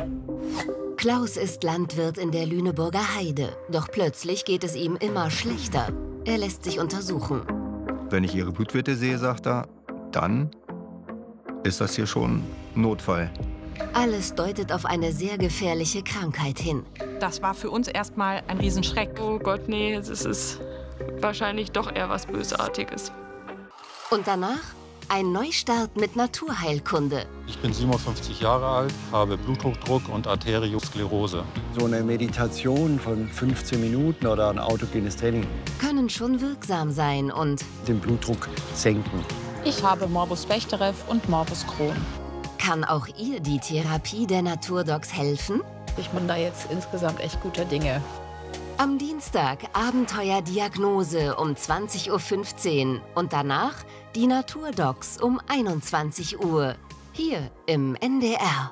Klaus ist Landwirt in der Lüneburger Heide. Doch plötzlich geht es ihm immer schlechter. Er lässt sich untersuchen. Wenn ich Ihre Blutwerte sehe, sagt er, dann ist das hier schon Notfall. Alles deutet auf eine sehr gefährliche Krankheit hin. Das war für uns erstmal ein Riesenschreck. Oh Gott, nee, es ist wahrscheinlich doch eher was Bösartiges. Und danach ein Neustart mit Naturheilkunde. Ich bin 57 Jahre alt, habe Bluthochdruck und Arteriosklerose. So eine Meditation von 15 Minuten oder ein autogenes Training Können schon wirksam sein und den Blutdruck senken. Ich habe Morbus Bechterew und Morbus Crohn. kann auch ihr die Therapie der Naturdocs helfen? Ich bin da jetzt insgesamt echt guter Dinge. Am Dienstag Abenteuerdiagnose um 20:15 Uhr und danach die Naturdocs um 21 Uhr. Hier im NDR.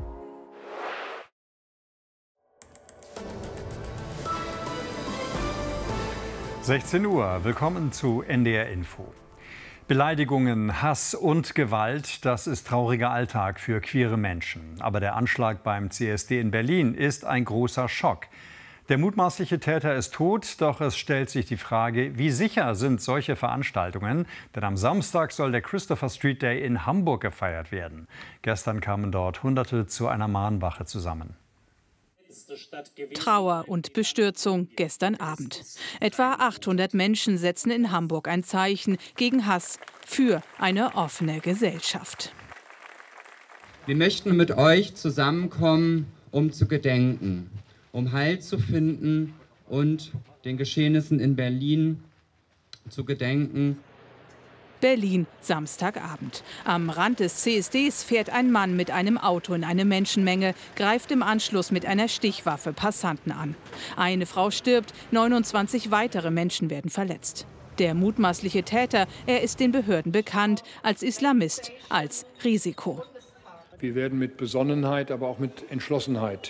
(16 Uhr). Willkommen zu NDR Info. Beleidigungen, Hass und Gewalt, das ist trauriger Alltag für queere Menschen. Aber der Anschlag beim CSD in Berlin ist ein großer Schock. Der mutmaßliche Täter ist tot, doch es stellt sich die Frage, wie sicher sind solche Veranstaltungen? Denn am Samstag soll der Christopher Street Day in Hamburg gefeiert werden. Gestern kamen dort Hunderte zu einer Mahnwache zusammen. Trauer und Bestürzung gestern Abend. Etwa 800 Menschen setzen in Hamburg ein Zeichen gegen Hass, für eine offene Gesellschaft. Wir möchten mit euch zusammenkommen, um zu gedenken, um Halt zu finden und den Geschehnissen in Berlin zu gedenken. Berlin, Samstagabend. Am Rand des CSDs fährt ein Mann mit einem Auto in eine Menschenmenge, greift im Anschluss mit einer Stichwaffe Passanten an. Eine Frau stirbt, 29 weitere Menschen werden verletzt. Der mutmaßliche Täter, er ist den Behörden bekannt als Islamist, als Risiko. Wir werden mit Besonnenheit, aber auch mit Entschlossenheit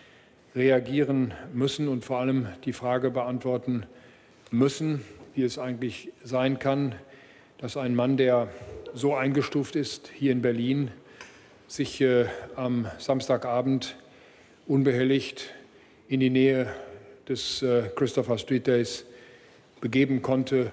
reagieren müssen und vor allem die Frage beantworten müssen, wie es eigentlich sein kann, dass ein Mann, der so eingestuft ist hier in Berlin, sich am Samstagabend unbehelligt in die Nähe des Christopher Street Days begeben konnte.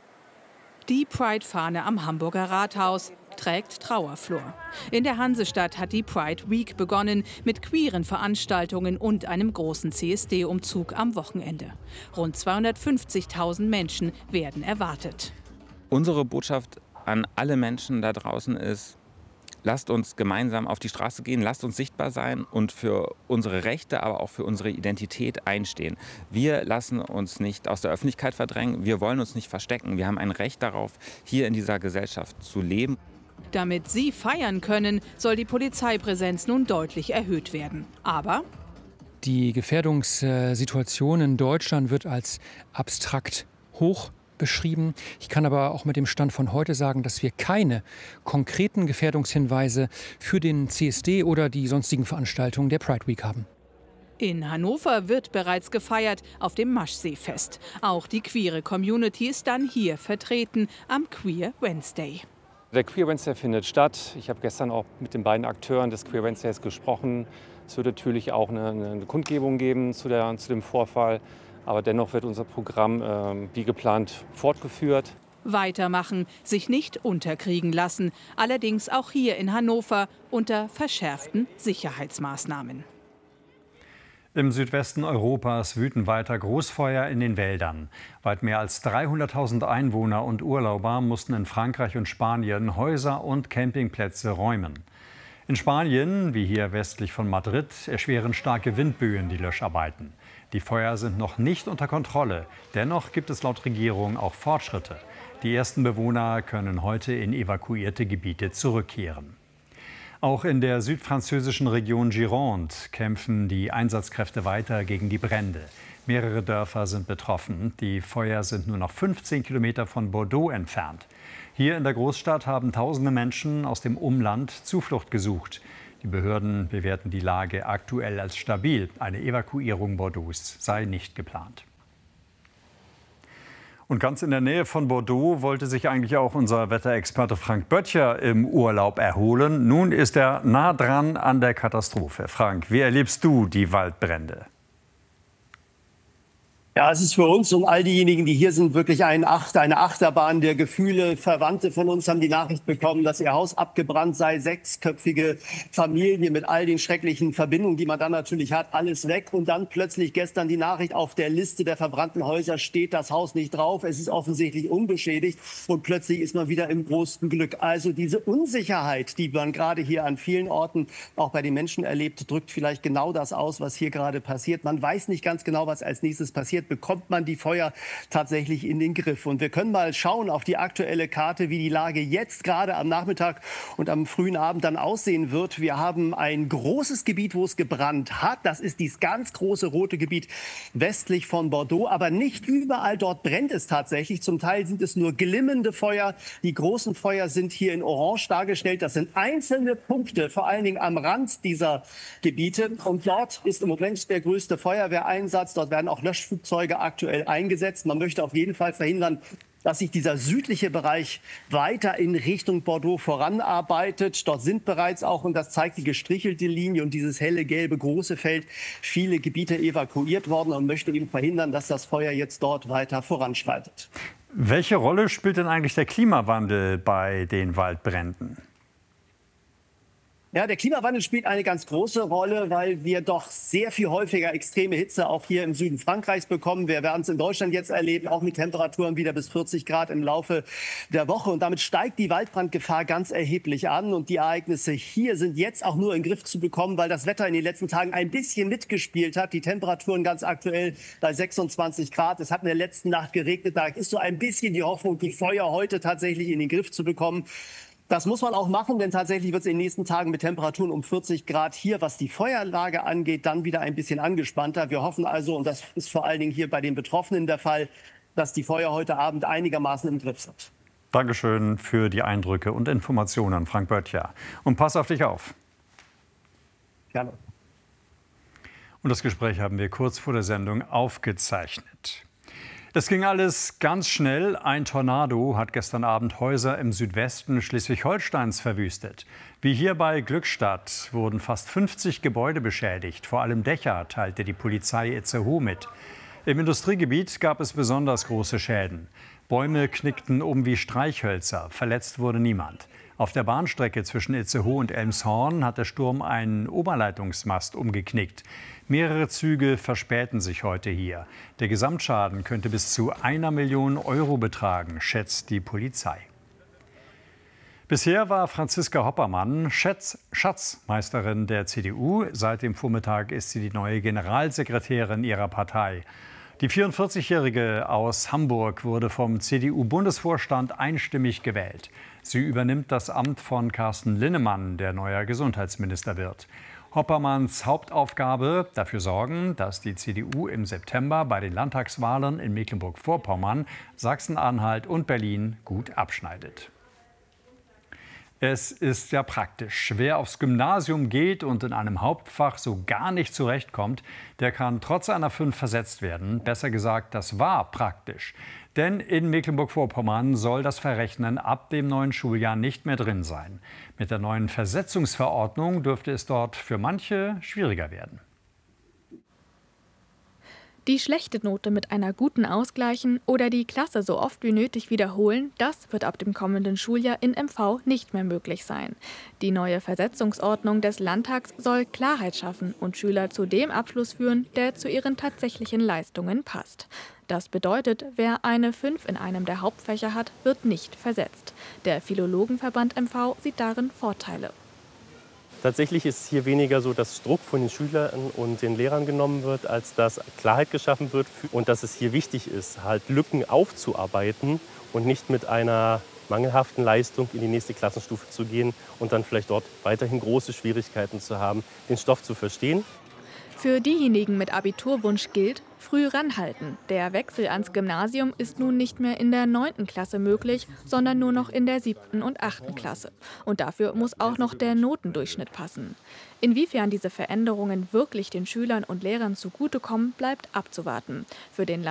Die Pride-Fahne am Hamburger Rathaus trägt Trauerflor. In der Hansestadt hat die Pride Week begonnen mit queeren Veranstaltungen und einem großen CSD-Umzug am Wochenende. Rund 250.000 Menschen werden erwartet. Unsere Botschaft an alle Menschen da draußen ist, lasst uns gemeinsam auf die Straße gehen, lasst uns sichtbar sein und für unsere Rechte, aber auch für unsere Identität einstehen. Wir lassen uns nicht aus der Öffentlichkeit verdrängen, wir wollen uns nicht verstecken. Wir haben ein Recht darauf, hier in dieser Gesellschaft zu leben. Damit sie feiern können, soll die Polizeipräsenz nun deutlich erhöht werden. Aber die Gefährdungssituation in Deutschland wird als abstrakt hoch beschrieben. Ich kann aber auch mit dem Stand von heute sagen, dass wir keine konkreten Gefährdungshinweise für den CSD oder die sonstigen Veranstaltungen der Pride Week haben. In Hannover wird bereits gefeiert auf dem Maschseefest. Auch die queere Community ist dann hier vertreten am Queer Wednesday. Der Queer Wednesday findet statt. Ich habe gestern auch mit den beiden Akteuren des Queer Wednesdays gesprochen. Es wird natürlich auch eine Kundgebung geben zu dem Vorfall. Aber dennoch wird unser Programm wie geplant fortgeführt. Weitermachen, sich nicht unterkriegen lassen. Allerdings auch hier in Hannover unter verschärften Sicherheitsmaßnahmen. Im Südwesten Europas wüten weiter Großfeuer in den Wäldern. Weit mehr als 300.000 Einwohner und Urlauber mussten in Frankreich und Spanien Häuser und Campingplätze räumen. In Spanien, wie hier westlich von Madrid, erschweren starke Windböen die Löscharbeiten. Die Feuer sind noch nicht unter Kontrolle. Dennoch gibt es laut Regierung auch Fortschritte. Die ersten Bewohner können heute in evakuierte Gebiete zurückkehren. Auch in der südfranzösischen Region Gironde kämpfen die Einsatzkräfte weiter gegen die Brände. Mehrere Dörfer sind betroffen. Die Feuer sind nur noch 15 Kilometer von Bordeaux entfernt. Hier in der Großstadt haben tausende Menschen aus dem Umland Zuflucht gesucht. Die Behörden bewerten die Lage aktuell als stabil. Eine Evakuierung Bordeaux sei nicht geplant. Und ganz in der Nähe von Bordeaux wollte sich eigentlich auch unser Wetterexperte Frank Böttcher im Urlaub erholen. Nun ist er nah dran an der Katastrophe. Frank, wie erlebst du die Waldbrände? Ja, es ist für uns und all diejenigen, die hier sind, wirklich eine Achterbahn der Gefühle. Verwandte von uns haben die Nachricht bekommen, dass ihr Haus abgebrannt sei. 6-köpfige Familie mit all den schrecklichen Verbindungen, die man dann natürlich hat, alles weg. Und dann plötzlich gestern die Nachricht, auf der Liste der verbrannten Häuser steht das Haus nicht drauf. Es ist offensichtlich unbeschädigt und plötzlich ist man wieder im großen Glück. Also diese Unsicherheit, die man gerade hier an vielen Orten auch bei den Menschen erlebt, drückt vielleicht genau das aus, was hier gerade passiert. Man weiß nicht ganz genau, was als nächstes passiert. Bekommt man die Feuer tatsächlich in den Griff? Und wir können mal schauen auf die aktuelle Karte, wie die Lage jetzt gerade am Nachmittag und am frühen Abend dann aussehen wird. Wir haben ein großes Gebiet, wo es gebrannt hat. Das ist dieses ganz große rote Gebiet westlich von Bordeaux. Aber nicht überall dort brennt es tatsächlich. Zum Teil sind es nur glimmende Feuer. Die großen Feuer sind hier in Orange dargestellt. Das sind einzelne Punkte, vor allen Dingen am Rand dieser Gebiete. Und dort ist im Moment der größte Feuerwehreinsatz. Dort werden auch Löschflugzeuge aktuell eingesetzt. Man möchte auf jeden Fall verhindern, dass sich dieser südliche Bereich weiter in Richtung Bordeaux voranarbeitet. Dort sind bereits auch, und das zeigt die gestrichelte Linie und dieses helle gelbe große Feld, viele Gebiete evakuiert worden und möchte eben verhindern, dass das Feuer jetzt dort weiter voranschreitet. Welche Rolle spielt denn eigentlich der Klimawandel bei den Waldbränden? Ja, der Klimawandel spielt eine ganz große Rolle, weil wir doch sehr viel häufiger extreme Hitze auch hier im Süden Frankreichs bekommen. Wir werden es in Deutschland jetzt erleben, auch mit Temperaturen wieder bis 40 Grad im Laufe der Woche. Und damit steigt die Waldbrandgefahr ganz erheblich an. Und die Ereignisse hier sind jetzt auch nur in den Griff zu bekommen, weil das Wetter in den letzten Tagen ein bisschen mitgespielt hat. Die Temperaturen ganz aktuell bei 26 Grad. Es hat in der letzten Nacht geregnet. Da ist so ein bisschen die Hoffnung, die Feuer heute tatsächlich in den Griff zu bekommen. Das muss man auch machen, denn tatsächlich wird es in den nächsten Tagen mit Temperaturen um 40 Grad hier, was die Feuerlage angeht, dann wieder ein bisschen angespannter. Wir hoffen also, und das ist vor allen Dingen hier bei den Betroffenen der Fall, dass die Feuer heute Abend einigermaßen im Griff sind. Dankeschön für die Eindrücke und Informationen, Frank Böttcher. Und pass auf dich auf. Gerne. Und das Gespräch haben wir kurz vor der Sendung aufgezeichnet. Es ging alles ganz schnell. Ein Tornado hat gestern Abend Häuser im Südwesten Schleswig-Holsteins verwüstet. Wie hier bei Glückstadt wurden fast 50 Gebäude beschädigt. Vor allem Dächer, teilte die Polizei Itzehoe mit. Im Industriegebiet gab es besonders große Schäden. Bäume knickten um wie Streichhölzer. Verletzt wurde niemand. Auf der Bahnstrecke zwischen Itzehoe und Elmshorn hat der Sturm einen Oberleitungsmast umgeknickt. Mehrere Züge verspäten sich heute hier. Der Gesamtschaden könnte bis zu 1 Million Euro betragen, schätzt die Polizei. Bisher war Franziska Hoppermann Schatzmeisterin der CDU. Seit dem Vormittag ist sie die neue Generalsekretärin ihrer Partei. Die 44-Jährige aus Hamburg wurde vom CDU-Bundesvorstand einstimmig gewählt. Sie übernimmt das Amt von Carsten Linnemann, der neuer Gesundheitsminister wird. Hoppermanns Hauptaufgabe: dafür sorgen, dass die CDU im September bei den Landtagswahlen in Mecklenburg-Vorpommern, Sachsen-Anhalt und Berlin gut abschneidet. Es ist ja praktisch. Wer aufs Gymnasium geht und in einem Hauptfach so gar nicht zurechtkommt, der kann trotz einer 5 versetzt werden. Besser gesagt, das war praktisch. Denn in Mecklenburg-Vorpommern soll das Verrechnen ab dem neuen Schuljahr nicht mehr drin sein. Mit der neuen Versetzungsverordnung dürfte es dort für manche schwieriger werden. Die schlechte Note mit einer guten ausgleichen oder die Klasse so oft wie nötig wiederholen, das wird ab dem kommenden Schuljahr in MV nicht mehr möglich sein. Die neue Versetzungsordnung des Landtags soll Klarheit schaffen und Schüler zu dem Abschluss führen, der zu ihren tatsächlichen Leistungen passt. Das bedeutet, wer eine 5 in einem der Hauptfächer hat, wird nicht versetzt. Der Philologenverband MV sieht darin Vorteile. Tatsächlich ist es hier weniger so, dass Druck von den Schülern und den Lehrern genommen wird, als dass Klarheit geschaffen wird und dass es hier wichtig ist, halt Lücken aufzuarbeiten und nicht mit einer mangelhaften Leistung in die nächste Klassenstufe zu gehen und dann vielleicht dort weiterhin große Schwierigkeiten zu haben, den Stoff zu verstehen. Für diejenigen mit Abiturwunsch gilt, früh ranhalten. Der Wechsel ans Gymnasium ist nun nicht mehr in der 9. Klasse möglich, sondern nur noch in der 7. und 8. Klasse. Und dafür muss auch noch der Notendurchschnitt passen. Inwiefern diese Veränderungen wirklich den Schülern und Lehrern zugutekommen, bleibt abzuwarten. Für den